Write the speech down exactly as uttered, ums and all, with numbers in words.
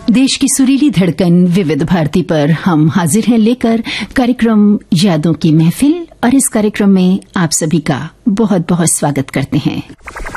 देश की सुरीली धड़कन विविध भारती पर हम हाजिर हैं लेकर कार्यक्रम यादों की महफिल, और इस कार्यक्रम में आप सभी का बहुत बहुत स्वागत करते हैं।